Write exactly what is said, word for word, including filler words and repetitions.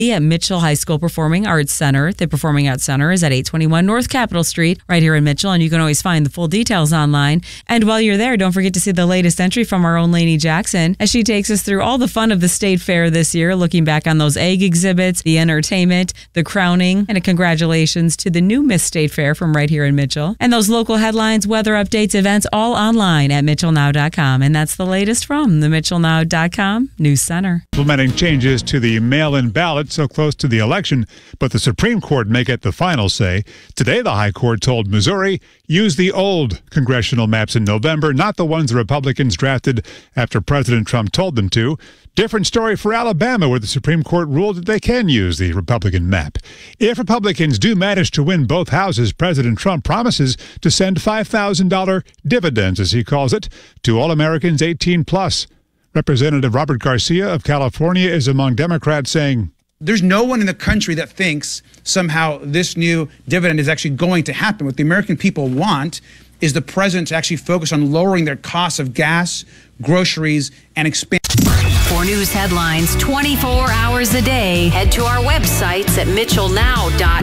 at Mitchell High School Performing Arts Center. The Performing Arts Center is at eight twenty-one North Capitol Street, right here in Mitchell, and you can always find the full details online. And while you're there, don't forget to see the latest entry from our own Lainey Jackson as she takes us through all the fun of the state fair this year, looking back on those egg exhibits, the entertainment, the crowning, and a congratulations to the new Miss State Fair from right here in Mitchell. And those local headlines, weather updates, events, all online at mitchell now dot com. And that's the latest from the mitchell now dot com News Center. Implementing changes to the mail-in ballot so close to the election, but the Supreme Court may get the final say. Today, the High Court told Missouri, use the old congressional maps in November, not the ones the Republicans drafted after President Trump told them to. Different story for Alabama, where the Supreme Court ruled that they can use the Republican map. If Republicans do manage to win both houses, President Trump promises to send five thousand dollars dividends, as he calls it, to all Americans eighteen plus. Representative Robert Garcia of California is among Democrats saying, there's no one in the country that thinks somehow this new dividend is actually going to happen. What the American people want is the president to actually focus on lowering their costs of gas, groceries, and expand. For news headlines twenty-four hours a day, head to our websites at mitchell now dot com.